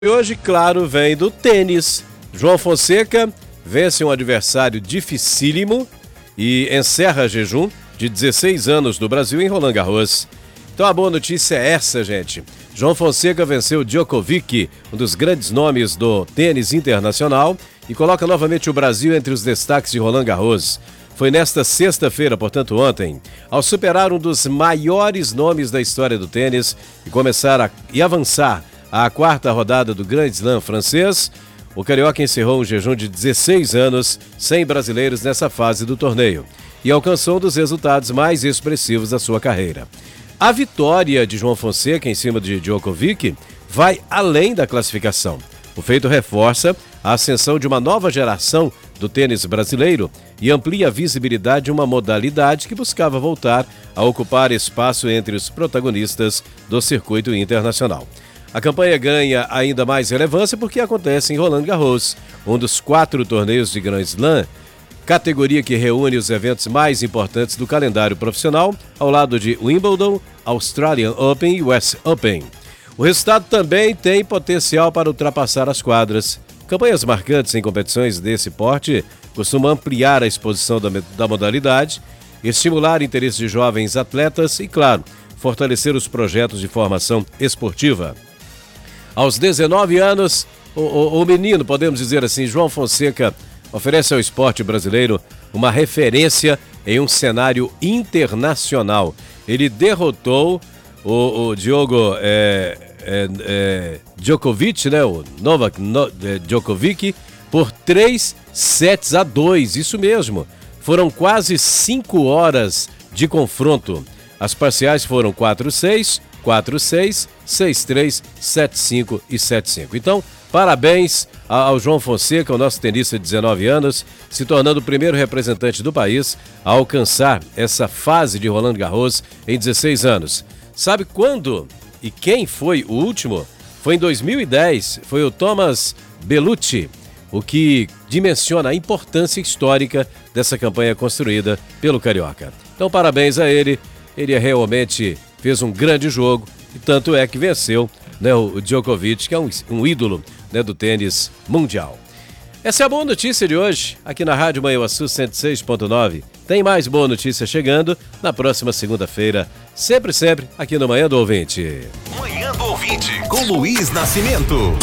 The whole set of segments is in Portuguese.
E hoje, claro, vem do tênis. João Fonseca vence um adversário dificílimo e encerra jejum de 16 anos no Brasil em Roland Garros. Então a boa notícia é essa, gente. João Fonseca venceu Djokovic, um dos grandes nomes do tênis internacional, e coloca novamente o Brasil entre os destaques de Roland Garros. Foi nesta sexta-feira, portanto ontem, ao superar um dos maiores nomes da história do tênis e avançar a quarta rodada do Grand Slam francês, o carioca encerrou um jejum de 16 anos sem brasileiros nessa fase do torneio e alcançou um dos resultados mais expressivos da sua carreira. A vitória de João Fonseca em cima de Djokovic vai além da classificação. O feito reforça a ascensão de uma nova geração do tênis brasileiro e amplia a visibilidade de uma modalidade que buscava voltar a ocupar espaço entre os protagonistas do circuito internacional. A campanha ganha ainda mais relevância porque acontece em Roland Garros, um dos 4 torneios de Grand Slam, categoria que reúne os eventos mais importantes do calendário profissional, ao lado de Wimbledon, Australian Open e US Open. O resultado também tem potencial para ultrapassar as quadras. Campanhas marcantes em competições desse porte costumam ampliar a exposição da modalidade, estimular interesse de jovens atletas e, claro, fortalecer os projetos de formação esportiva. Aos 19 anos, o menino, podemos dizer assim, João Fonseca, oferece ao esporte brasileiro uma referência em um cenário internacional. Ele derrotou o Djokovic, né? O Novak Djokovic, por 3-2, isso mesmo. Foram quase 5 horas de confronto. As parciais foram 4-6, 4-6, 6-3, 7-5 e 7-5. Então, parabéns ao João Fonseca, o nosso tenista de 19 anos, se tornando o primeiro representante do país a alcançar essa fase de Roland Garros em 16 anos. Sabe quando e quem foi o último? Foi em 2010, foi o Thomas Bellucci, o que dimensiona a importância histórica dessa campanha construída pelo carioca. Então, parabéns a ele, ele realmente fez um grande jogo e tanto é que venceu, né, o Djokovic, que é um ídolo, né, do tênis mundial. Essa é a boa notícia de hoje, aqui na Rádio Manhuaçu 106.9. Tem mais boa notícia chegando na próxima segunda-feira, sempre aqui no Manhã do Ouvinte. Manhã do Ouvinte, com Luiz Nascimento.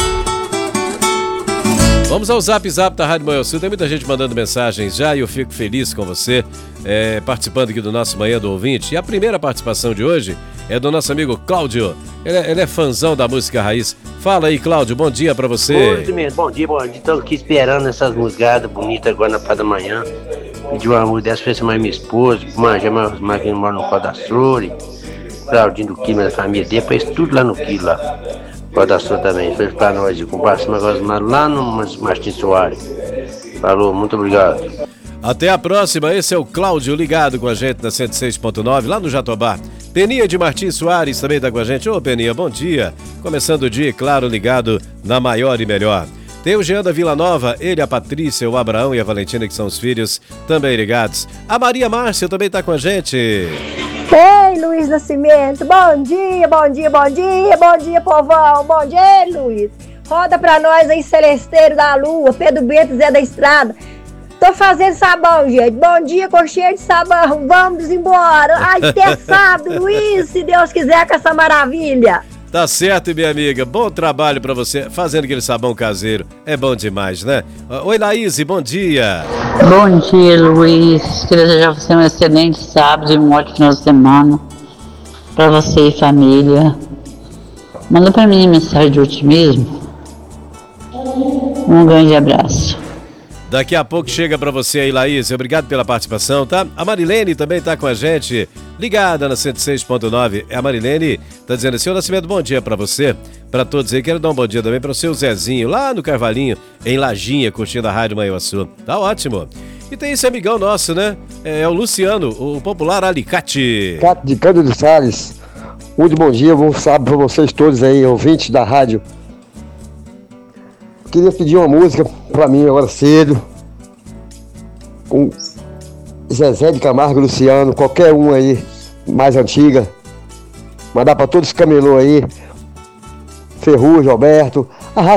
Vamos ao Zap da Rádio Manhuaçu. Tem muita gente mandando mensagens já e eu fico feliz com você participando aqui do nosso Manhã do Ouvinte. E a primeira participação de hoje é do nosso amigo Cláudio. Ele é fãzão da música raiz. Fala aí, Cláudio, bom dia pra você. Oi, bom dia. Tô aqui esperando essas musgadas bonitas agora na parte da manhã. Pedi uma música dessa, foi mais minha esposa, Manjá, mais quem mora no Pó da Flore, Claudinho do Quilo, da família dele, fez tudo lá no Quilo, lá. Pó da Flore também, fez pra nós, com o negócio lá no Martins Soares. Falou, muito obrigado. Até a próxima, esse é o Cláudio ligado com a gente na 106.9, lá no Jatobá. Peninha de Martins Soares também tá com a gente. Ô Peninha, bom dia. Começando o dia, claro, ligado na maior e melhor. Tem o Jean da Vila Nova, ele, a Patrícia, o Abraão e a Valentina, que são os filhos, também ligados. A Maria Márcia também tá com a gente. Ei, Luiz Nascimento, bom dia, povão, bom dia, Luiz. Roda pra nós aí, Celesteiro da Lua, Pedro Bento, Zé da Estrada. Tô fazendo sabão, gente. Bom dia, coxinha de sabão. Vamos embora. Ai, até sábado, Luiz, se Deus quiser, com essa maravilha. Tá certo, minha amiga. Bom trabalho pra você fazendo aquele sabão caseiro. É bom demais, né? Oi, Laís, bom dia. Bom dia, Luiz. Queria desejar você um excelente sábado e um ótimo final de semana pra você e família. Manda pra mim mensagem de otimismo. Um grande abraço. Daqui a pouco chega pra você aí, Laís. Obrigado pela participação, tá? A Marilene também tá com a gente, ligada na 106.9. A Marilene tá dizendo assim: ô Nascimento, bom dia pra você, pra todos aí. Quero dar um bom dia também pro seu Zezinho, lá no Carvalhinho, em Lajinha, curtindo a Rádio Manhuaçu. Tá ótimo. E tem esse amigão nosso, né? É o Luciano, o popular Alicate. De Cândido de Salles. Muito bom dia, bom sábado pra vocês todos aí, ouvintes da rádio. Queria pedir uma música pra mim agora cedo, com Zezé de Camargo, Luciano, qualquer um aí, mais antiga. Mandar pra todos os camelô aí, Ferrugem, Alberto,